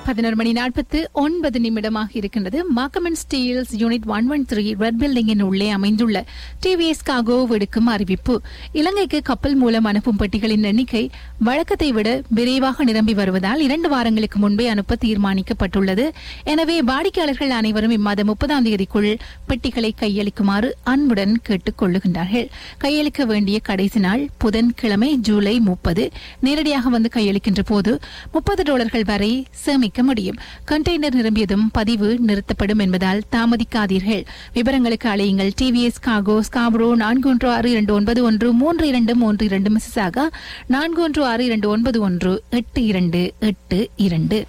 11:49 இருக்கின்றது. மார்க்கம் Steeles unit 113 red பில்டிங்கின் உள்ளே அமைந்துள்ள டிவிஎஸ் காகோ விடுக்கும் அறிவிப்பு. இலங்கைக்கு கப்பல் மூலம் அனுப்பும் பெட்டிகளின் எண்ணிக்கை வழக்கத்தை விட விரைவாக நிரம்பி வருவதால் 2 வாரங்களுக்கு முன்பே அனுப்ப தீர்மானிக்கப்பட்டுள்ளது. எனவே வாடிக்கையாளர்கள் அனைவரும் இம்மாதம் 30ஆம் தேதிக்குள் பெட்டிகளை கையளிக்குமாறு அன்புடன் கேட்டுக் கொள்ளுகின்றார்கள். கையளிக்க வேண்டிய கடைசி நாள் புதன்கிழமை ஜூலை 30. நேரடியாக வந்து கையளிக்கின்ற போது $30 வரை சேமிக்க முடியும். கண்டெய்னர் நிரம்பியதும் பதிவு நிறுத்தப்படும் என்பதால் தாமதிக்காதீர்கள். விவரங்களுக்கு அழையுங்கள். TVS Kaku Scarborough 4162913232 Mississauga 4162918282.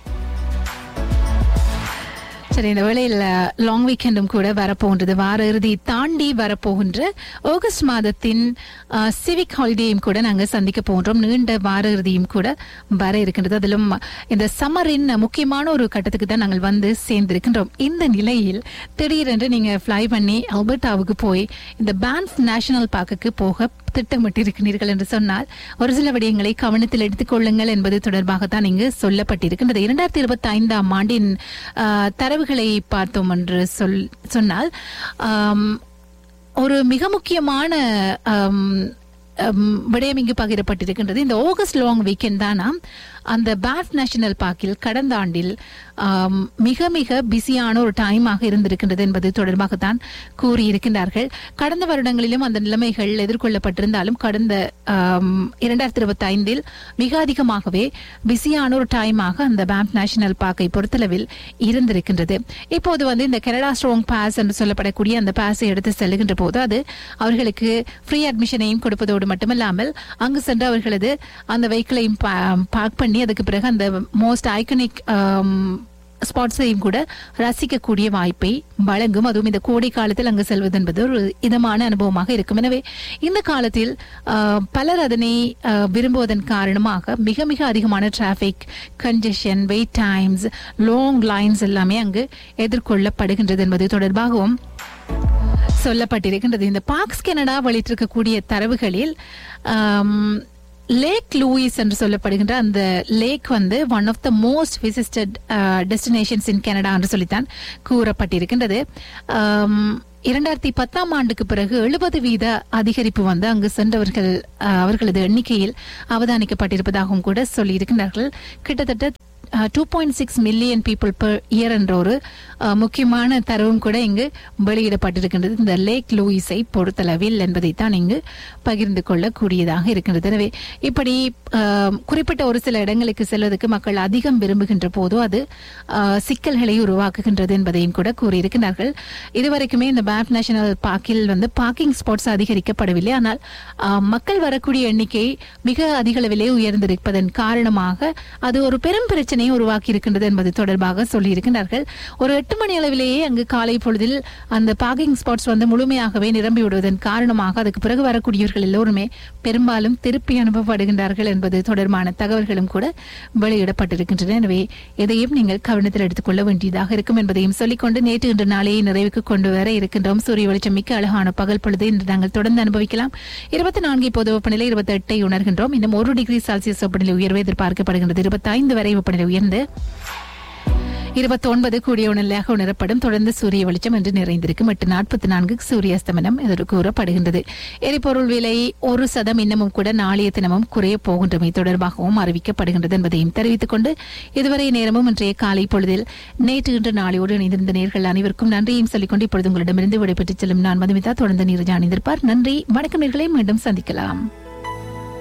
சரி, இந்த வேளையில் லாங் வீக்கெண்டும் கூட வரப்போகின்றது. வார இறுதி தாண்டி வரப்போகின்ற ஆகஸ்ட் மாதத்தின் சிவிக் ஹாலிடேயும் கூட நாங்கள் சந்திக்க போகின்றோம். நீண்ட வார இறுதியும் கூட வர இருக்கின்றது. அதிலும் இந்த சம்மரின் முக்கியமான ஒரு கட்டத்துக்கு தான் நாங்கள் வந்து சேர்ந்திருக்கின்றோம். இந்த நிலையில் திடீரென்று நீங்க ஃபிளை பண்ணி அல்பர்டாவுக்கு போய் இந்த பேன்ஃப் நேஷனல் பார்க்குக்கு போக திட்டமிட்டிருக்கிறீர்கள் என்று சொன்னால் ஒரு சில விடயங்களை கவனத்தில் எடுத்துக் கொள்ளுங்கள் என்பது தொடர்பாகத்தான் இங்கு சொல்லப்பட்டிருக்கின்றது. 2025ஆம் ஆண்டின் தரவுகளை பார்த்தோம் என்று சொன்னால் ஒரு மிக முக்கியமான விடயம் இங்கு பகிரப்பட்டிருக்கின்றது. இந்த ஆகஸ்ட் லாங் வீக்கெண்ட் தானா அந்த பேன்ஃப் நேஷனல் பார்க்கில் கடந்த ஆண்டில் மிக மிக பிஸியான ஒரு டைமாக இருந்திருக்கின்றது என்பது தொடர்பாகத்தான் கூறியிருக்கின்றார்கள். கடந்த வருடங்களிலும் அந்த நிலைமைகள் எதிர்கொள்ளப்பட்டிருந்தாலும் கடந்த 2025இல் மிக அதிகமாகவே பிஸியான ஒரு டைமாக அந்த பேன்ஃப் நேஷனல் பார்க்கை பொறுத்தளவில் இருந்திருக்கின்றது. இப்போது வந்து இந்த கனடா ஸ்ட்ராங் பாஸ் என்று சொல்லப்படக்கூடிய அந்த பாஸை எடுத்து செல்லுகின்ற போது அது அவர்களுக்கு ஃப்ரீ அட்மிஷனையும் கொடுப்பதோடு மட்டுமல்லாமல் அங்கு சென்று அவர்களது அந்த வெஹிக்கிளையும் பார்க் பண்ணி அதுக்கு பிறகு அந்த மோஸ்ட் ஐகானிக் ஸ்பாட்ஸையும் கூட ரசிக்கக்கூடிய வாய்ப்பை வழங்கும். அதுவும் இந்த கோடை காலத்தில் அங்கு செல்வது என்பது ஒரு இதமான அனுபவமாக இருக்கும். எனவே இந்த காலத்தில் பலர் அதனை விரும்புவதன் காரணமாக மிக மிக அதிகமான traffic congestion, wait times, long lines எல்லாமே அங்கு எதிர்கொள்ளப்படுகின்றது என்பது தொடர்பாகவும் சொல்லப்பட்டிருக்கின்றது. இந்த பார்க்ஸ் கனடா வெளியிட்டிருக்கக்கூடிய தரவுகளில் லேக் லூயிஸ் என்று சொல்லப்படுகின்ற அந்த லேக் வந்து one of the most visited destinations in Canada என்று சொல்லித்தான் கூறப்பட்டிருக்கின்றது. 2010ஆம் ஆண்டுக்கு பிறகு 70% அதிகரிப்பு வந்து அங்கு சென்றவர்கள் அவர்களது எண்ணிக்கையில் அவதானிக்கப்பட்டிருப்பதாகவும் கூட சொல்லியிருக்கிறார்கள். கிட்டத்தட்ட 2.6 மில்லியன் பீப்புள் பெர் இயர் என்ற ஒரு முக்கியமான தரவும் கூட இங்கு வெளியிடப்பட்டிருக்கின்றது இந்த லேக் லூயிஸை பொறுத்தளவில் என்பதைத்தான் இங்கு பகிர்ந்து கொள்ளக்கூடியதாக இருக்கின்றது. எனவே இப்படி குறிப்பிட்ட ஒரு சில இடங்களுக்கு செல்வதற்கு மக்கள் அதிகம் விரும்புகின்ற போதோ அது சிக்கல்களை உருவாக்குகின்றது என்பதையும் கூட கூறியிருக்கிறார்கள். இதுவரைக்குமே இந்த பேன்ஃப் நேஷனல் பார்க்கில் வந்து பார்க்கிங் ஸ்பாட்ஸ் அதிகரிக்கப்படவில்லை. ஆனால் மக்கள் வரக்கூடிய எண்ணிக்கை மிக அதிக அளவிலே உயர்ந்திருப்பதன் காரணமாக அது ஒரு பெரும் பிரச்சனை உருவாக்கி இருக்கின்றது என்பது தொடர்பாக சொல்லியிருக்கிறார்கள். ஒரு 8 மணி அளவிலேயே அங்கு காலை பொழுதில் அந்த பார்க்கிங் ஸ்பாட்ஸ் வந்து முழுமையாகவே நிரம்பி விடுவதன் காரணமாக அதுக்கு பிறகு வரக்கூடியவர்கள் எல்லோருமே பெரும்பாலும் திருப்பி அனுப்பப்படுகின்றார்கள் என்பது தொடர்பான தகவல்களும் கூட வெளியிடப்பட்டிருக்கின்றன. எனவே எதையும் நீங்கள் கவனத்தில் எடுத்துக்கொள்ள வேண்டியதாக இருக்கும் என்பதையும் சொல்லிக்கொண்டு நேற்று இன்று நாளையை நிறைவுக்கு கொண்டு வர இருக்கின்றோம். சூரிய வெளிச்சம் மிக்க அழகான பகல் பொழுது இன்று நாங்கள் தொடர்ந்து அனுபவிக்கலாம். 24 இப்போது வெப்பநிலை 28 உணர்கின்றோம். இன்னும் 1 டிகிரி செல்சியஸ் வெப்பநிலை உயர்வு எதிர்பார்க்கப்படுகின்றது. 25 வரை வெப்பநிலை உயர்ந்து 29 கூடிய உணர்நிலையாக உணரப்படும். தொடர்ந்து சூரிய வெளிச்சம் என்று நிறைந்திருக்கும். 8:44 சூரிய அஸ்தமனம் என்று கூறப்படுகின்றது. எரிபொருள் விலை 1% இன்னமும் கூட நாளைய தினமும் குறைய போகின்றமை தொடர்பாகவும் அறிவிக்கப்படுகின்றது என்பதையும் தெரிவித்துக் கொண்டு இதுவரை நேரமும் இன்றைய காலை பொழுதில் நேற்று இன்று நாளையோடு இணைந்திருந்த நேர்கள் அனைவருக்கும் நன்றியும் சொல்லிக்கொண்டு இப்பொழுது உங்களிடமிருந்து விடைபெற்றுச் செல்லும் நான் மதுமிதா. தொடர்ந்து நீரஜான் இருப்பார். நன்றி, வணக்கம் நேயர்களே, மீண்டும் சந்திக்கலாம்.